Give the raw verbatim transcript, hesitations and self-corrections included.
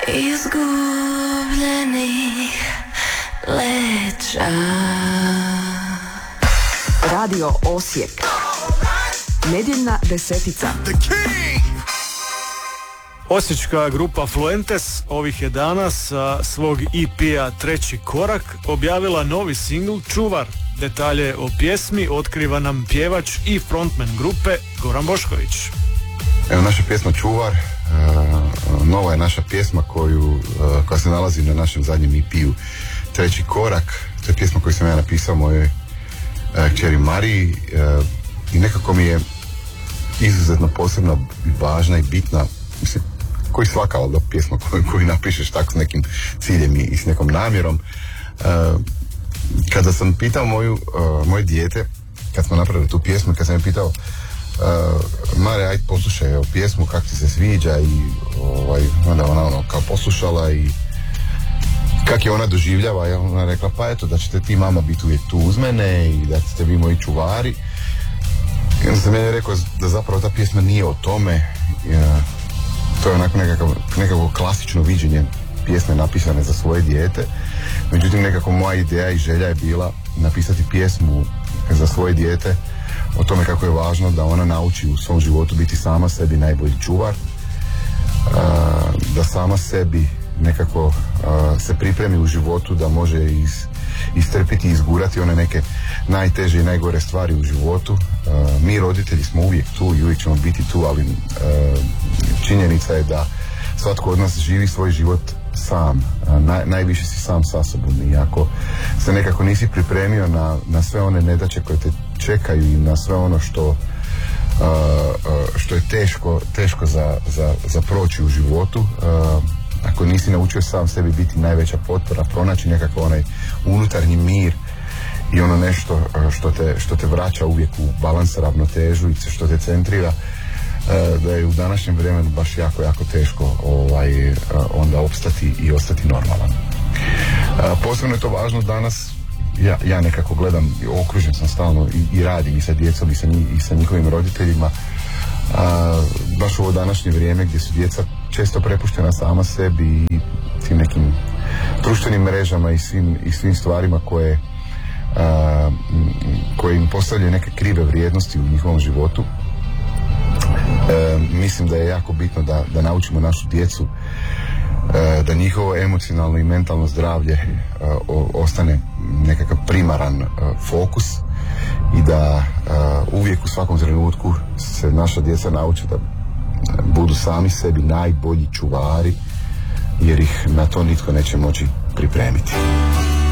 izgubljenih leđa. Radio Osijek. Nedjeljna desetica. Osječka grupa Fluentes ovih je dana sa svog E P-a Treći korak objavila novi singl Čuvar. Detalje o pjesmi otkriva nam pjevač i frontman grupe Goran Bošković. Evo naša pjesma Čuvar, uh, nova je naša pjesma koju, uh, koja se nalazi na našem zadnjem E P-u Treći korak. To je pjesma koju sam ja napisao mojoj uh, kćeri Mariji uh, i nekako mi je izuzetno posebna, važna i bitna, mislim, koji svaka ovdje pjesma koju, koju napišeš tako s nekim ciljem i, i s nekom namjerom. Uh, kada sam pitao moju, uh, moje dijete, kad smo napravili tu pjesmu, kad sam je pitao uh, Mare, ajde poslušaj evo, pjesmu, kak ti se sviđa, i ovaj, onda ona ono kao poslušala i kak je ona doživljava, i ona rekla, pa eto, da ćete ti mama biti uvijek tu uz mene i da ćete vi moji čuvari. I onda sam meni rekao da zapravo ta pjesma nije o tome. Ja, to je onako nekako, nekako klasično viđenje pjesme napisane za svoje dijete. Međutim, nekako moja ideja i želja je bila napisati pjesmu za svoje dijete o tome kako je važno da ona nauči u svom životu biti sama sebi najbolji čuvar, da sama sebi nekako se pripremi u životu da može iz, istrpiti i izgurati one neke najteže i najgore stvari u životu. Mi roditelji smo uvijek tu i uvijek ćemo biti tu, ali činjenica je da svatko od nas živi svoj život sam, Naj, najviše si sam sa sobom, i ako se nekako nisi pripremio na, na sve one nedaće koje te čekaju i na sve ono što, uh, uh, što je teško, teško za, za, za proći u životu, uh, ako nisi naučio sam sebi biti najveća potpora, pronaći nekako onaj unutarnji mir i ono nešto uh, što te, što te vraća uvijek u balans, ravnotežu i što te centrira, da je u današnjem vremenu baš jako, jako teško ovaj, onda opstati i ostati normalan. Posebno je to važno danas, ja, ja nekako gledam, okružen sam stalno i, i radim i sa djecom i sa, njih, i sa njihovim roditeljima, a, baš u ovo današnje vrijeme gdje su djeca često prepuštena sama sebi i tim nekim društvenim mrežama i svim, i svim stvarima koje, a, koje im postavljaju neke krive vrijednosti u njihovom životu. E, mislim da je jako bitno da, da naučimo našu djecu e, da njihovo emocionalno i mentalno zdravlje e, o, ostane nekakav primaran e, fokus i da e, uvijek u svakom trenutku se naša djeca nauče da budu sami sebi najbolji čuvari, jer ih na to nitko neće moći pripremiti.